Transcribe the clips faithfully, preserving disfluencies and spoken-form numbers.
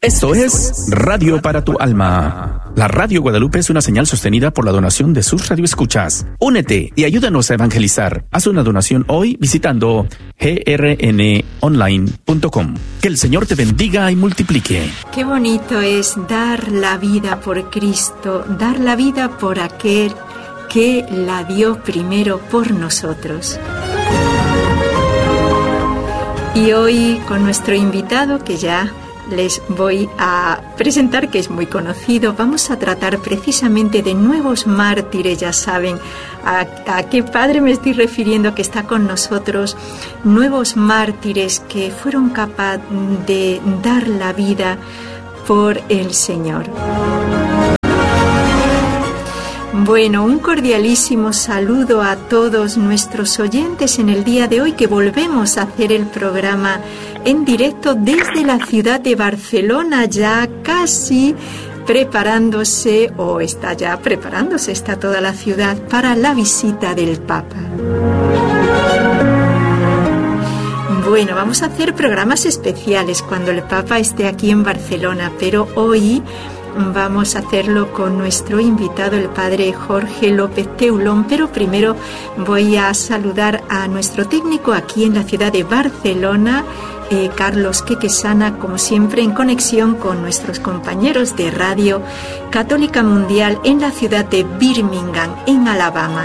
Esto es Radio para tu Alma. La Radio Guadalupe es una señal sostenida por la donación de sus radioescuchas. Únete y ayúdanos a evangelizar. Haz una donación hoy visitando g r n online punto com. Que el Señor te bendiga y multiplique. Qué bonito es dar la vida por Cristo, dar la vida por aquel que la dio primero por nosotros. Y hoy con nuestro invitado, que ya les voy a presentar, que es muy conocido, vamos a tratar precisamente de nuevos mártires. Ya saben a, a qué padre me estoy refiriendo que está con nosotros, nuevos mártires que fueron capaces de dar la vida por el Señor. Bueno, un cordialísimo saludo a todos nuestros oyentes en el día de hoy, que volvemos a hacer el programa en directo desde la ciudad de Barcelona, ya casi preparándose, o está ya preparándose, está toda la ciudad para la visita del Papa. Bueno, vamos a hacer programas especiales cuando el Papa esté aquí en Barcelona, pero hoy vamos a hacerlo con nuestro invitado, el padre Jorge López Teulón. Pero primero voy a saludar a nuestro técnico aquí en la ciudad de Barcelona, eh, Carlos Quequesana, como siempre en conexión con nuestros compañeros de Radio Católica Mundial en la ciudad de Birmingham, en Alabama.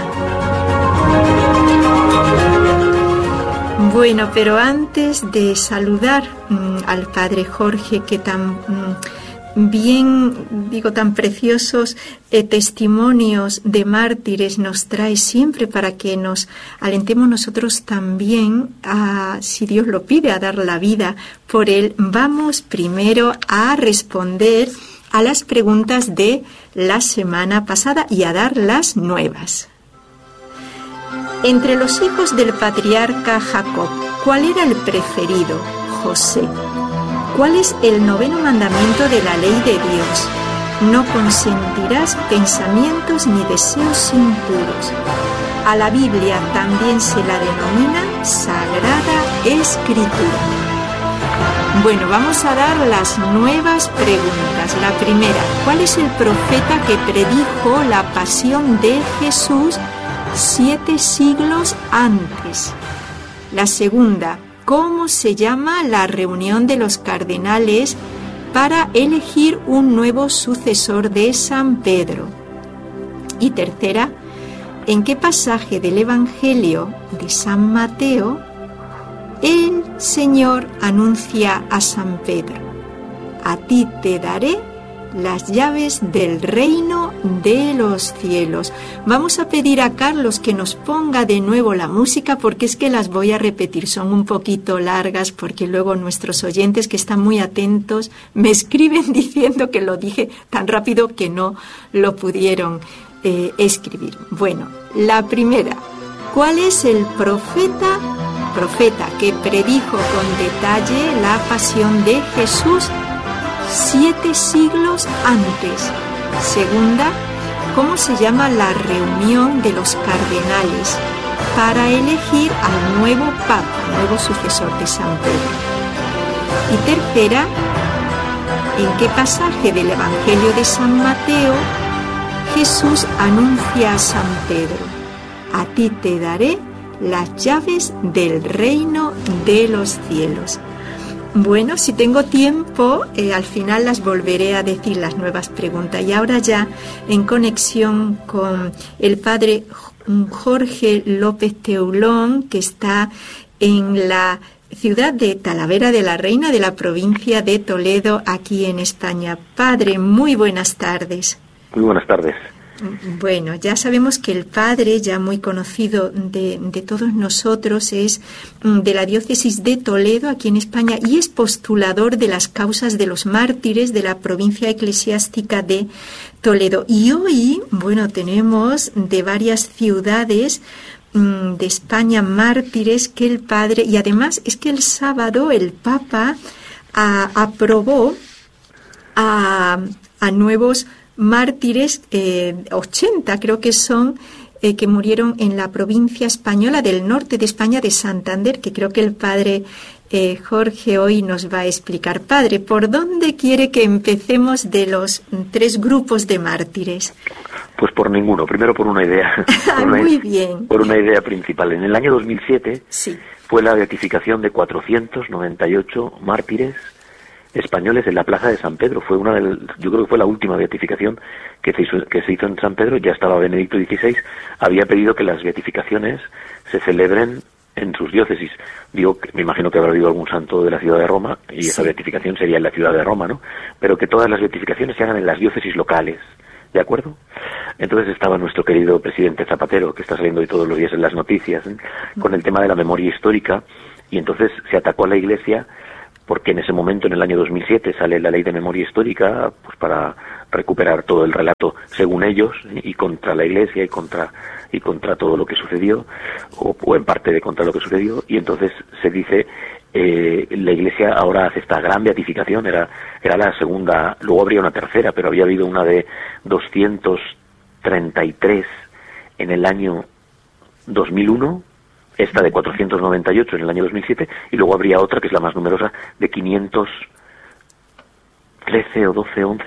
Bueno, pero antes de saludar mmm, al padre Jorge, que tan mmm, bien, digo, tan preciosos eh, testimonios de mártires nos trae siempre, para que nos alentemos nosotros también a, si Dios lo pide, a dar la vida por él, vamos primero a responder a las preguntas de la semana pasada y a dar las nuevas. Entre los hijos del patriarca Jacob, ¿cuál era el preferido? José. ¿Cuál es el noveno mandamiento de la ley de Dios? No consentirás pensamientos ni deseos impuros. A la Biblia también se la denomina Sagrada Escritura. Bueno, vamos a dar las nuevas preguntas. La primera, ¿cuál es el profeta que predijo la pasión de Jesús siete siglos antes? La segunda, ¿cómo se llama la reunión de los cardenales para elegir un nuevo sucesor de San Pedro? Y tercera, ¿en qué pasaje del Evangelio de San Mateo el Señor anuncia a San Pedro: a ti te daré las llaves del reino de los cielos? Vamos a pedir a Carlos que nos ponga de nuevo la música, porque es que las voy a repetir, son un poquito largas, porque luego nuestros oyentes, que están muy atentos, me escriben diciendo que lo dije tan rápido que no lo pudieron eh, escribir. Bueno, la primera, ¿cuál es el profeta, profeta que predijo con detalle la pasión de Jesús siete siglos antes? Segunda, ¿cómo se llama la reunión de los cardenales para elegir al nuevo Papa, nuevo sucesor de San Pedro? Y tercera, ¿en qué pasaje del Evangelio de San Mateo Jesús anuncia a San Pedro: a ti te daré las llaves del reino de los cielos? Bueno, si tengo tiempo, eh, al final las volveré a decir, las nuevas preguntas. Y ahora ya, en conexión con el padre Jorge López Teulón, que está en la ciudad de Talavera de la Reina, de la provincia de Toledo, aquí en España. Padre, muy buenas tardes. Muy buenas tardes. Bueno, ya sabemos que el padre, ya muy conocido de, de todos nosotros, es de la diócesis de Toledo, aquí en España, y es postulador de las causas de los mártires de la provincia eclesiástica de Toledo. Y hoy, bueno, tenemos de varias ciudades mmm, de España mártires que el padre, y además es que el sábado el Papa a, aprobó a, a nuevos mártires, eh, ochenta creo que son, eh, que murieron en la provincia española del norte de España, de Santander, que creo que el padre eh, Jorge hoy nos va a explicar. Padre, ¿por dónde quiere que empecemos de los tres grupos de mártires? Pues por ninguno. Primero por una idea. Por una, Muy bien. Por una idea principal. En el año dos mil siete sí. fue la beatificación de cuatrocientos noventa y ocho mártires españoles en la plaza de San Pedro. Fue una del, yo creo que fue la última beatificación que se hizo, que se hizo en San Pedro. Ya estaba Benedicto dieciséis, había pedido que las beatificaciones se celebren en sus diócesis. Digo, me imagino que habrá habido algún santo de la ciudad de Roma y sí. esa beatificación sería en la ciudad de Roma, ¿no? Pero que todas las beatificaciones se hagan en las diócesis locales, ¿de acuerdo? Entonces estaba nuestro querido presidente Zapatero, que está saliendo hoy todos los días en las noticias, ¿eh? con el tema de la memoria histórica, y entonces se atacó a la Iglesia porque en ese momento, en el año dos mil siete, sale la ley de memoria histórica, pues para recuperar todo el relato según ellos, y contra la Iglesia y contra y contra todo lo que sucedió, o, o en parte de contra lo que sucedió, y entonces se dice, eh, la Iglesia ahora hace esta gran beatificación, era, era la segunda, luego habría una tercera, pero había habido una de doscientos treinta y tres en el año dos mil uno, esta de cuatrocientos noventa y ocho en el año dos mil siete, y luego habría otra, que es la más numerosa, de quinientos trece o doce, once,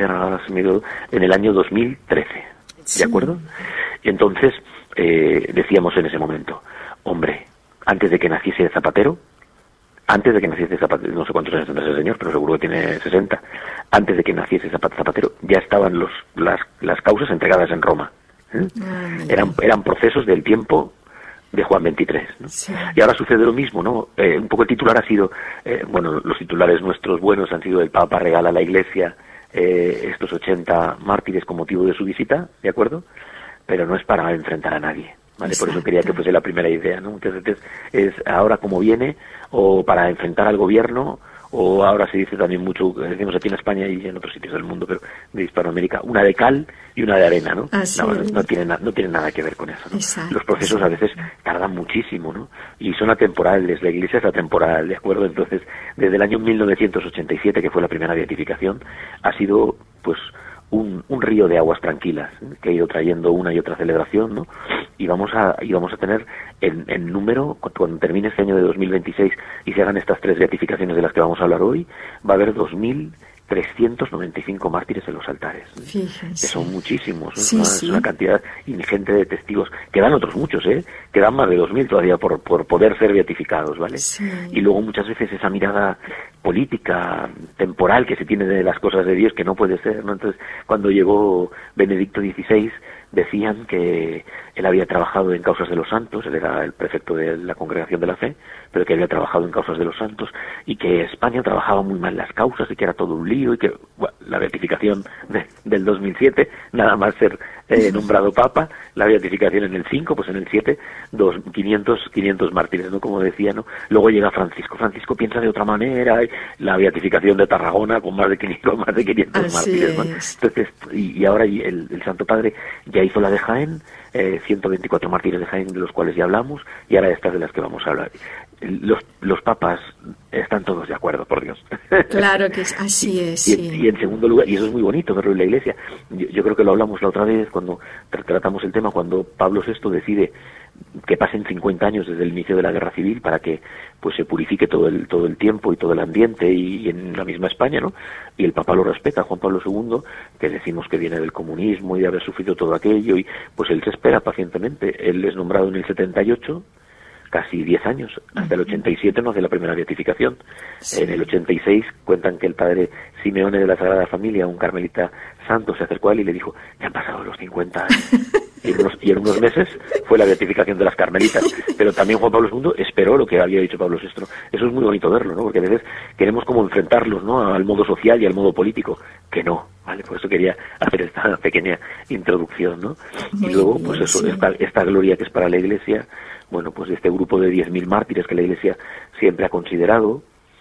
en el año dos mil trece. ¿De acuerdo? Y entonces, eh, decíamos en ese momento, hombre, antes de que naciese Zapatero, antes de que naciese Zapatero, no sé cuántos años tendrá ese señor, pero seguro que tiene sesenta, antes de que naciese Zapatero, ya estaban los, las, las causas entregadas en Roma. ¿eh? Eran, eran procesos del tiempo de Juan veintitrés, ¿no? Sí. Y ahora sucede lo mismo, ¿no? Eh, un poco el titular ha sido, eh, bueno, los titulares nuestros buenos han sido: el Papa regala a la Iglesia eh, estos ochenta mártires con motivo de su visita, ¿de acuerdo? Pero no es para enfrentar a nadie, ¿vale? Exacto. Por eso quería que fuese la primera idea, ¿no? Muchas veces es ahora como viene, o para enfrentar al gobierno, o ahora se dice también mucho, decimos aquí en España y en otros sitios del mundo, pero de Hispanoamérica, una de cal y una de arena, ¿no? Así no, es. no, tiene na, no tiene nada que ver con eso, ¿no? Exacto. Los procesos a veces tardan muchísimo, ¿no? Y son atemporales, la Iglesia es atemporal, ¿de acuerdo? Entonces, desde el año mil novecientos ochenta y siete, que fue la primera beatificación, ha sido, pues, un, un río de aguas tranquilas, ¿eh? que ha ido trayendo una y otra celebración, ¿no? Y vamos a, y vamos a tener en, en número, cuando termine este año de dos mil veintiséis y se hagan estas tres beatificaciones de las que vamos a hablar hoy, va a haber dos mil trescientos noventa y cinco mártires en los altares, ¿eh? Fíjense. Que son muchísimos, ¿eh? Sí, una, sí. Es una cantidad ingente de testigos. Quedan otros muchos, ¿eh? Quedan más de dos mil todavía por, por poder ser beatificados, ¿vale? Sí. Y luego muchas veces esa mirada política, temporal que se tiene de las cosas de Dios, que no puede ser, ¿no? Entonces, cuando llegó Benedicto dieciséis, decían que él había trabajado en causas de los santos, él era el prefecto de la Congregación de la Fe, pero que había trabajado en causas de los santos, y que España trabajaba muy mal las causas, y que era todo un lío, y que bueno, la beatificación de, del dos mil siete, nada más ser eh, nombrado Papa, la beatificación en el cinco, pues en el siete, dos, quinientos, quinientos mártires, ¿no? Como decía, ¿no? Luego llega Francisco, Francisco piensa de otra manera, y la beatificación de Tarragona con más de quinientos, más de quinientos Así mártires, ¿no? Entonces, y, y ahora el, el Santo Padre ya hizo la de Jaén, eh, ciento veinticuatro mártires de Jaén, de los cuales ya hablamos, y ahora estas de las que vamos a hablar. Los, los papas están todos de acuerdo, por Dios. Claro que es, así es. Y, sí. y, y en segundo lugar, y eso es muy bonito verlo en la Iglesia, yo, yo creo que lo hablamos la otra vez cuando tratamos el tema, cuando Pablo sexto decide que pasen cincuenta años desde el inicio de la Guerra Civil para que pues se purifique todo el todo el tiempo y todo el ambiente, y, y en la misma España, ¿no? Y el Papa lo respeta, Juan Pablo segundo, que decimos que viene del comunismo y de haber sufrido todo aquello, y pues él se espera pacientemente. Él es nombrado en el setenta y ocho, casi diez años, hasta el ochenta y siete no hace la primera beatificación. Sí. En el ochenta y seis cuentan que el padre Simeone de la Sagrada Familia, un carmelita santo, se acercó a él y le dijo: ya han pasado los cincuenta años. Y en, unos, y en unos meses fue la beatificación de las carmelitas. Pero también Juan Pablo segundo esperó lo que había dicho Pablo sexto. Eso es muy bonito verlo, ¿no? Porque a veces queremos como enfrentarlos, ¿no?, al modo social y al modo político, que no, ¿vale? Por eso quería hacer esta pequeña introducción, ¿no? Y luego, pues eso, esta, esta gloria que es para la Iglesia, bueno, pues este grupo de diez mil mártires que la Iglesia siempre ha considerado,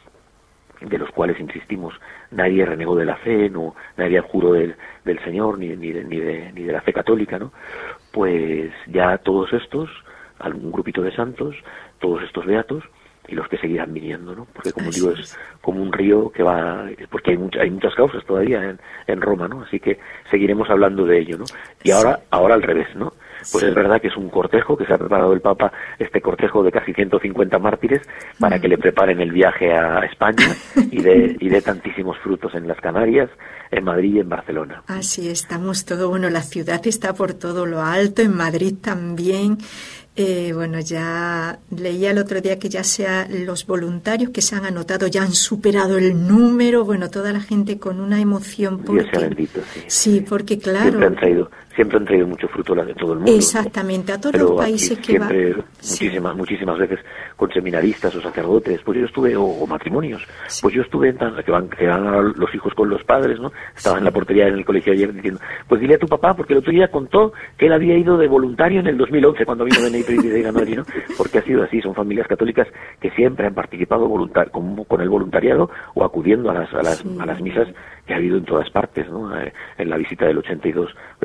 de los cuales, insistimos, nadie renegó de la fe, no, nadie juró del, del Señor, ni, ni, de, ni, de, ni de la fe católica, ¿no? Pues ya todos estos, algún grupito de santos, todos estos beatos, y los que seguirán viniendo, ¿no? Porque, como Así digo, es, es como un río que va, porque hay, mucha, hay muchas causas todavía en, en Roma, ¿no? Así que seguiremos hablando de ello, ¿no? Y ahora, ahora al revés, ¿no? Pues sí. Es verdad que es un cortejo, que se ha preparado el Papa, este cortejo de casi ciento cincuenta mártires, para mm. que le preparen el viaje a España y dé y dé tantísimos frutos en las Canarias, en Madrid y en Barcelona. Así estamos todo, bueno, la ciudad está por todo lo alto, en Madrid también. Eh, bueno, ya leía el otro día que ya sea los voluntarios que se han anotado ya han superado el número, bueno, toda la gente con una emoción. Porque, Dios sea bendito, sí. Sí, porque claro. Siempre han traído, siempre han traído mucho fruto de todo el mundo. Exactamente, a todos Pero los países que va. Siempre, muchísimas, sí. muchísimas veces con seminaristas o sacerdotes, pues yo estuve, o, o matrimonios, sí. pues yo estuve en tan, que van, que van los hijos con los padres, ¿no? Estaba sí. en la portería en el colegio ayer diciendo, pues dile a tu papá, porque el otro día contó que él había ido de voluntario en el dos mil once cuando vino de Neipro y de Madrid, ¿no? Porque ha sido así, son familias católicas que siempre han participado voluntar, con, con el voluntariado o acudiendo a las, a las, sí. a las misas que ha habido en todas partes, ¿no? En la visita del ochenta y dos